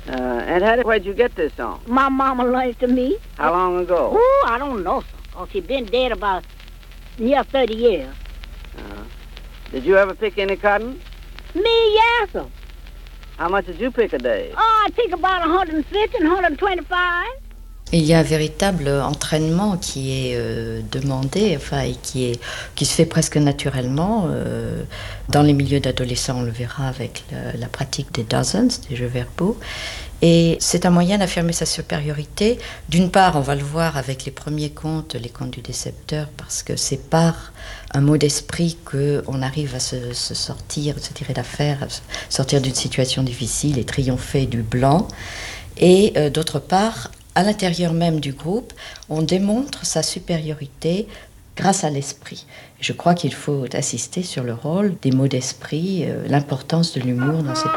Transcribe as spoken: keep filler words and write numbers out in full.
Uh, Aunt Hattie, where'd you get this song? My mama learned it to me. How long ago? Oh, I don't know. Oh, she been dead about near thirty years. Uh, did you ever pick any cotton? Me, yes, sir. How much did you pick a day? Oh, I pick about one hundred fifty, one hundred twenty-five. Il y a un véritable entraînement qui est euh, demandé, enfin, et qui, est, qui se fait presque naturellement. Euh, dans les milieux d'adolescents, on le verra avec la, la pratique des dozens, des jeux verbaux. Et c'est un moyen d'affirmer sa supériorité. D'une part, on va le voir avec les premiers contes, les contes du décepteur, parce que c'est par un mot d'esprit qu'on arrive à se, se sortir, se tirer d'affaire, à sortir d'une situation difficile et triompher du blanc. Et euh, d'autre part, à l'intérieur même du groupe, on démontre sa supériorité grâce à l'esprit. Je crois qu'il faut insister sur le rôle des mots d'esprit, euh, l'importance de l'humour dans cette